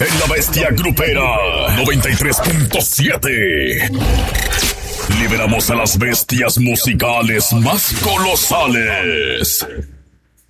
en La Bestia Grupera 93.7. Liberamos a las bestias musicales más colosales.